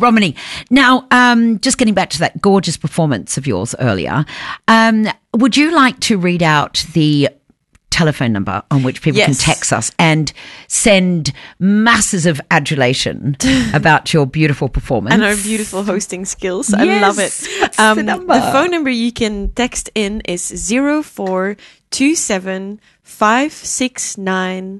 Romany. Now, just getting back to that gorgeous performance of yours earlier, would you like to read out the telephone number on which people can text us and send masses of adulation about your beautiful performance and our beautiful hosting skills? I love it. What's the number? The phone number you can text in is 0427 569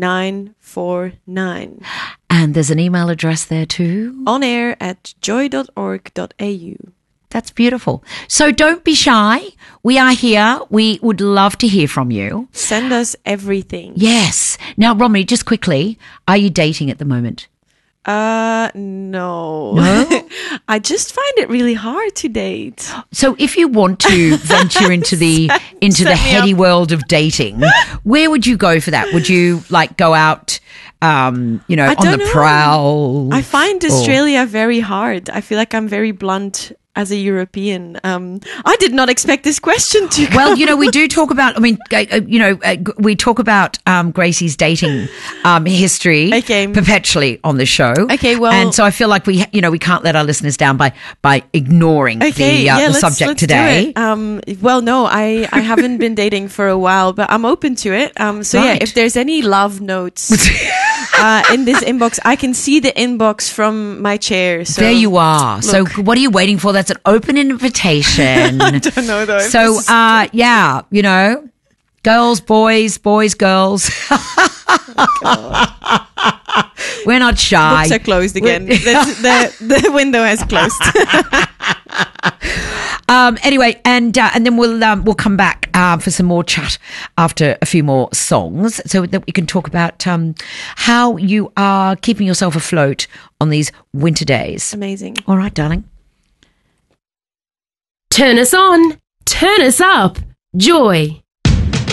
949. And there's an email address there too. onair@joy.org.au. That's beautiful. So don't be shy. We are here. We would love to hear from you. Send us everything. Yes. Now, Romney, just quickly, are you dating at the moment? No. No? I just find it really hard to date. So if you want to venture into the heady world of dating, where would you go for that? Would you like go out, on the prowl? I find Australia very hard. I feel like I'm very blunt as a European. I did not expect this question to come. Well, we do talk about, we talk about Gracie's dating history perpetually on the show. Okay, well. And so I feel like we can't let our listeners down by ignoring the subject today. Well, no, I haven't been dating for a while, but I'm open to it. If there's any love notes in this inbox, I can see the inbox from my chair. So there you are. Look. So what are you waiting for? That's an open invitation. I don't know though. So, girls, boys, girls. We're not shy. Books are closed again. The window has closed. Anyway, and then we'll come back for some more chat after a few more songs, so that we can talk about how you are keeping yourself afloat on these winter days. Amazing. All right, darling. Turn us on. Turn us up. Joy.